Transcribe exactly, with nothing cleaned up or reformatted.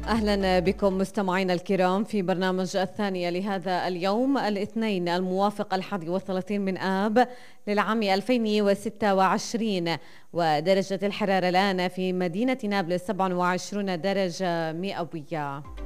أهلا بكم مستمعينا الكرام في برنامج الثانية لهذا اليوم الاثنين الموافق الحادي والثلاثين من آب للعام ألفين وستة وعشرين، ودرجة الحرارة الآن في مدينة نابلس سبعة وعشرين درجة مئوية.